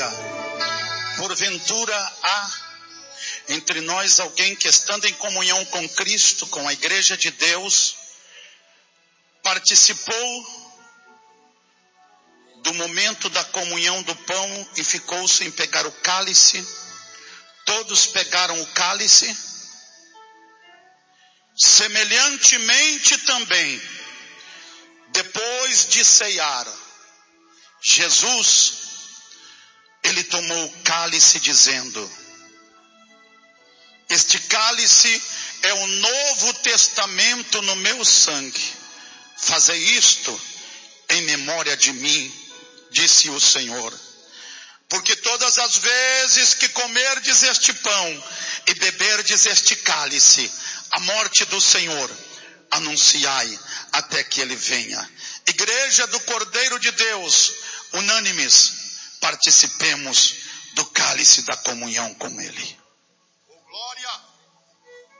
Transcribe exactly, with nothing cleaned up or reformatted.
dia, porventura há entre nós alguém que, estando em comunhão com Cristo, com a igreja de Deus, participou do momento da comunhão do pão e ficou sem pegar o cálice? Todos pegaram o cálice. Semelhantemente também, depois de ceiar, Jesus, ele tomou o cálice dizendo: este cálice é o Novo Testamento no meu sangue. Fazei isto em memória de mim, disse o Senhor. Porque todas as vezes que comerdes este pão e beberdes este cálice, a morte do Senhor anunciai até que ele venha. Igreja do Cordeiro de Deus, unânimes, participemos do cálice da comunhão com ele.